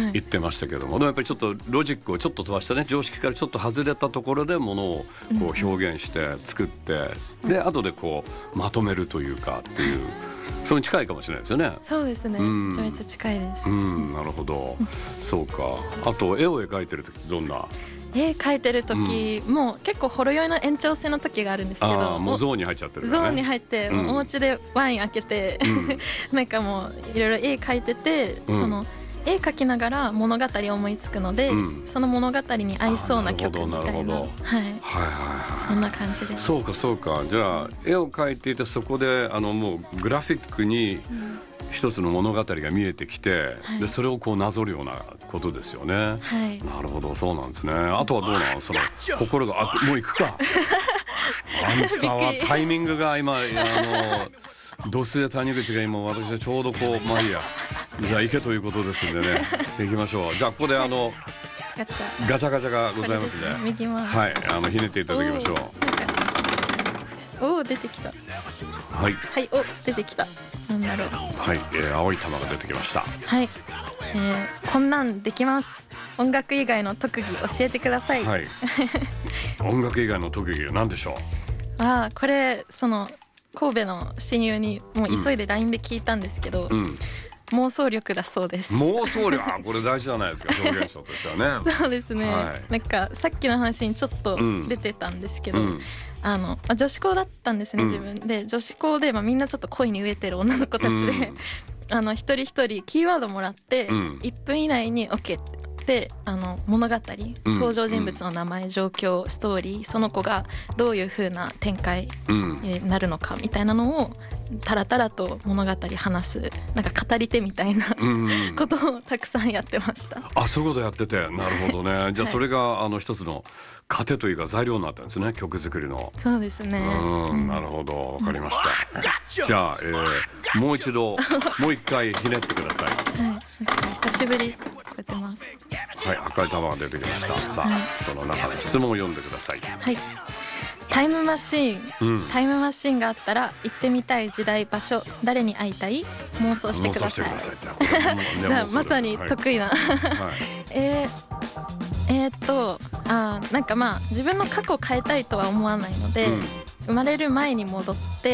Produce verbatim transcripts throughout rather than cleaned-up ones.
言ってましたけども、でもやっぱりちょっとロジックをちょっと飛ばしたね、常識からちょっと外れたところでものをこう表現して作って、うん、で後でこうまとめるというかっていう、それに近いかもしれないですよね。 そうですね、うん、めちゃめちゃ近いです。 うん、なるほどそうか。あと絵を描いてる時どんな絵描いてる時、うん、もう結構ほろ酔いの延長線の時があるんですけど、 あもうゾーンに入っちゃってるからね。 ゾーンに入って、うん、お家でワイン開けて、うん、なんかもういろいろ絵描いてて、うん、その絵描きながら物語を思いつくので、うん、その物語に合いそうな曲みたいな、はい、はいはいはい、そんな感じです。 そうかそうか。じゃあ絵を描いていて、そこであのもうグラフィックに一つの物語が見えてきて、はい、でそれをこうなぞるようなことですよね、はい、なるほど、そうなんですね。あとはどうなの、その心が、あもう行くかあんたはタイミングが今、あのドスで谷口が今私はちょうどこう、まあいいや、じゃあ行けということですんでね行きましょう。じゃあここであのガチャガチャガチャがございますね。 右回し、 はい、あのひねっていただきましょう。おお出てきた。 はいはい、お出てきた。なんだろう。 はい、えー、青い玉が出てきました。 はい、えー、こんなんできます。音楽以外の特技教えてください。 はい音楽以外の特技は何でしょう。 ああ、これその神戸の親友にもう急いで ライン で聞いたんですけど、うんうん、妄想力だそうです。 妄想力、あ、これ大事じゃないですか表現者としてはね。 そうですね、はい、なんかさっきの話にちょっと出てたんですけど、うん、あの女子校だったんですね、自分で。女子校で、まあ、みんなちょっと恋に飢えてる女の子たちで、うん、あの一人一人キーワードもらって、うん、いっぷん以内に OK ってあの物語、登場人物の名前、状況、ストーリー、その子がどういう風な展開になるのかみたいなのをタラタラと物語話す、なんか語り手みたいなことをたくさんやってました。 あ、そういうことやってて、なるほどね。じゃあそれがあの一つの糧というか材料になったんですね、曲作りの。 そうですね。 うん、なるほど、わかりました。うん、じゃあ、えー、もう一度もう一回ひねってください。 はい、久しぶりこうやってます。 はい、赤い玉が出てきました。さあ、はい、その中の質問を読んでください。 はい。タイムマシーン、うん、タイムマシーンがあったら行ってみたい時代、場所、誰に会いたい、妄想してください。じゃあまさに得意な、はいえー、えー、っとあなんかまあ自分の過去を変えたいとは思わないので、うん、生まれる前に戻って、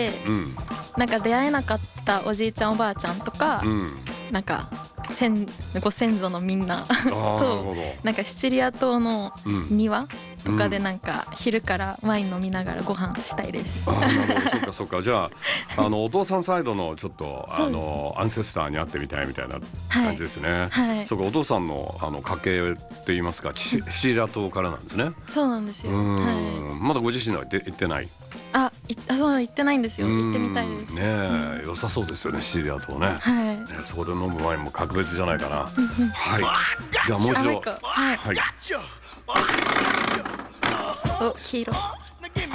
うん、なんか出会えなかったおじいちゃんおばあちゃんとか、うん、なんか先ご先祖のみんなとなんかシチリア島の庭とかでなんか昼からワイン飲みながらご飯したいです。 あ、なるほど、そうかそうか。じゃあ、あのお父さんサイドのちょっとあのアンセスターに会ってみたいみたいな感じですね。はいはい、そうか、お父さんのあの家系って言いますか、シチリア島からなんですね。 そうなんですよ。 うん、はい、まだご自身は行って行ってない。 あ、あそう行ってないんですよ。行ってみたいです。 ねえ、うん、良さそうですよね、シチリア島ね。はい。ね、そこで飲むワインも格別じゃないかな。はい。じゃあもう一度。はい。はい。 お、黄色。 はい、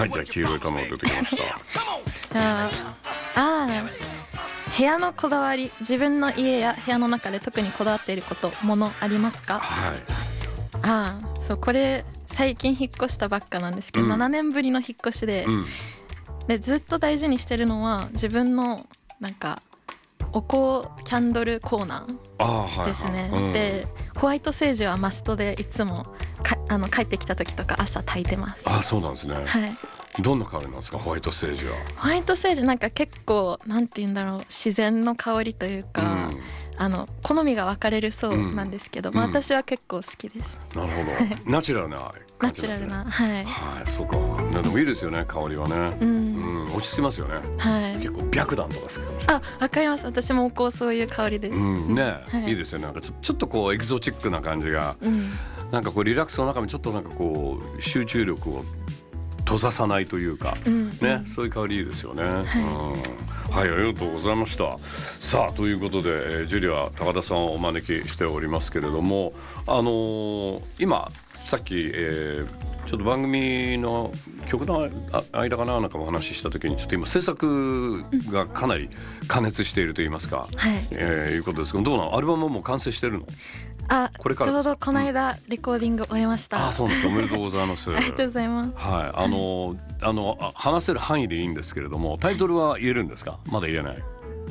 じゃあ黄色い玉が出てきました。 ああ、部屋のこだわり、自分の家や部屋の中で特にこだわっていること、ものありますか？はい。ああ、そう、これ最近引っ越したばっかなんですけど、うん、ななねんぶりの引っ越しで、うん、でずっと大事にしてるのは自分のなんかお香キャンドルコーナーですね。はいはい、うん、でホワイトセージはマストでいつもかあの帰ってきた時とか朝焚いてます。 あ、そうなんですね。 はい。 どんな香りなんですか、ホワイトセージは。 ホワイトセージなんか結構なんて言うんだろう、自然の香りというか、うん、あの好みが分かれるそうなんですけど、うん、まあ、私は結構好きです、ね。なるほど。ナチュラルな感じですね。ナチュラルな、はい。はい、そうか。でもいいですよね、香りはね。うん、うん、落ち着きますよね。はい。結構白檀とか好きかもしれない。 あ、わかります。私もこうそういう香りです。 うん、ね、はい、いいですよね。なんかちょ、ちょっとこうエキゾチックな感じが、うん、なんかこうリラックスの中にちょっとなんかこう集中力を閉ざさないというか、うんね、うん、そういう香りいいですよね。はい、うん、はい、ありがとうございました。さあ、ということで、えー、ジュリア高田さんをお招きしておりますけれども、あのー、今さっき、えー、ちょっと番組の曲の間かななんかお話しした時に、ちょっと今制作がかなり過熱していると言いますか、うん、はい、えー、いうことですけど、どうなの、アルバムはもう完成してるの？ あ、これからちょうどこの間レコーディング終えました。 うん、あ、そうですか、おめでとうございます。 ありがとうございます。 はい、あの、あの話せる範囲でいいんですけれども、タイトルは言えるんですか？まだ言えない。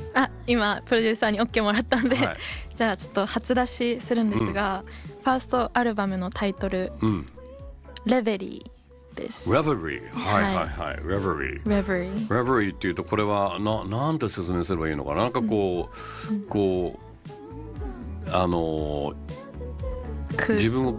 あ、今プロデューサーに OK もらったんで、はい、じゃあちょっと初出しするんですが、うん、ファーストアルバムのタイトル、うん、レベリーです。 レベリー、はいはいはい、レベリー。 レベリー。 レベリーっていうとこれはな、なんて説明すればいいのかな。なんかこう、うん、こうあの自分を、うん、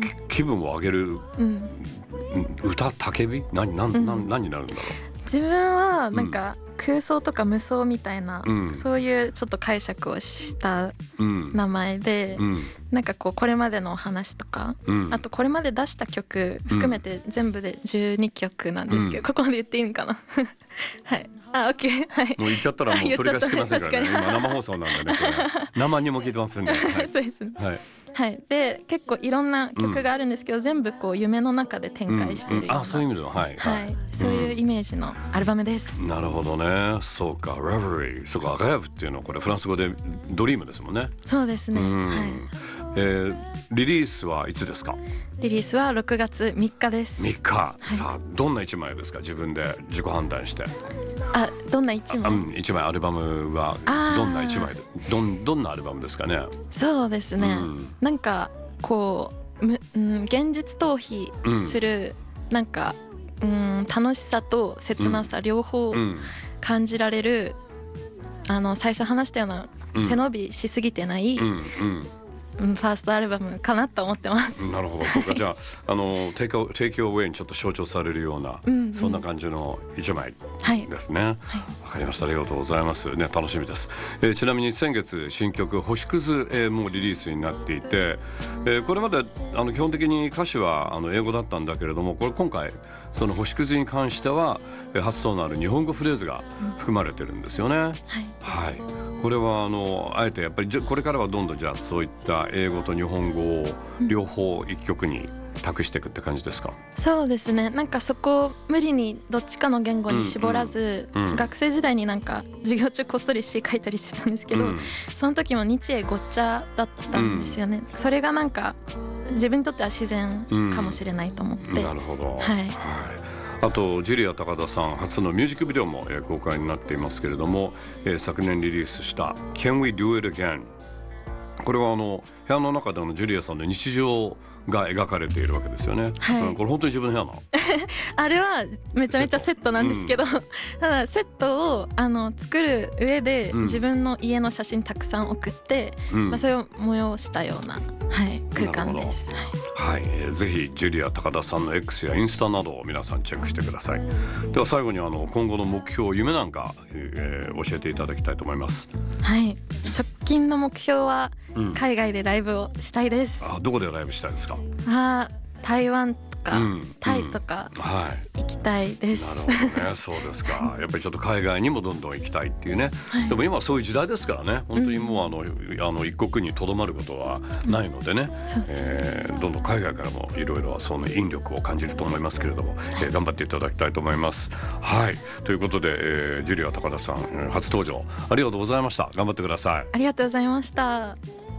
気分を上げる、うん、歌、叫び、何、何、うん、何、何になるんだろう。 自分はなんか、うん、空想とか無双みたいな、うん、そういうちょっと解釈をした名前で、うん、なんかこうこれまでのお話とか、うん、あとこれまで出した曲含めて全部でじゅうにきょくなんですけど、うん、ここまで言っていいのかなはい、あ、オッケー、はい。 もう言っちゃったらもう取り返しつきませんからね。今生放送なんでね、これ生にも聞いてますんで、はい、 そうですね、 はいはい、で結構いろんな曲があるんですけど、うん、全部こう夢の中で展開しているような、うんうん、 あ、そういう意味では、はいはいはい、そういうイメージのアルバムです、 うん、なるほどね。そうか、レベリー、そうか、レブっていうのはこれフランス語でドリームですもんね。 そうですね、うん、はい。 えー、リリースはいつですか？ リリースはろくがつみっかです。 みっか、はい、さあどんないちまいですか？自分で自己判断して。 あ、どんないちまい？ うん、いちまいアルバムはどんないちまいで、どんどんなアルバムですかね？ そうですね、うん、なんかこう、む、うん、現実逃避する、うん、なんか、うん、楽しさと切なさ両方感じられる、うん、あの最初話したような背伸びしすぎてない、うんうんうん、ファーストアルバムかなと思ってます。 なるほど、そうか。じゃあ、あのテイクアウェイにちょっと象徴されるような、うんうん、そんな感じの一枚ですね。わ、はいはい、かりました。ありがとうございますね。楽しみです。えー、ちなみに先月新曲星屑、えー、もうリリースになっていて、えー、これまであの基本的に歌詞はあの英語だったんだけれども、これ今回その星屑に関しては初となる日本語フレーズが含まれてるんですよね。うん、はい、はい。これはあのあえてやっぱりこれからはどんどんじゃあそういった英語と日本語を両方一曲に託していくって感じですか？ うん、そうですね。なんかそこを無理にどっちかの言語に絞らず、うんうん、学生時代になんか授業中こっそり詩書いたりしてたんですけど、うん、その時も日英ごっちゃだったんですよね。うん、それがなんか自分にとっては自然かもしれないと思って、うん、 なるほど、 はい、 はい。あとジュリア高田さん初のミュージックビデオも、えー、公開になっていますけれども、えー、昨年リリースした「Can We Do It Again」、これはあの部屋の中でのジュリアさんの日常が描かれているわけですよね。はい、うん、これ本当に自分の部屋なの？ あれはめちゃめちゃセットなんですけど、うん、ただセットをあの作る上で自分の家の写真たくさん送って、うん、まあ、それを催したような、はい、空間です。 はい、えー、ぜひジュリア高田さんの X やインスタなどを皆さんチェックしてください。では最後にあの今後の目標、夢なんか、えー、教えていただきたいと思います。 はい、直近の目標は海外でライブをしたいです。 うん、あ、どこでライブしたいですか？ あ、台湾とか、うん、タイとか行きたいです。 うん、はい、なるほどね。そうですか。やっぱりちょっと海外にもどんどん行きたいっていうね。はい、でも今はそういう時代ですからね。本当にもうあの、うん、あの一国にとどまることはないのでね。うん、えー、どんどん海外からもいろいろその引力を感じると思いますけれども、えー、頑張っていただきたいと思います。はい。ということで、えー、ジュリア高田さん初登場ありがとうございました。頑張ってください。 ありがとうございました。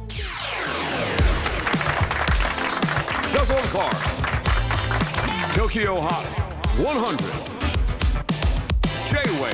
Just one car. Tokyo Hot one hundred J-Wave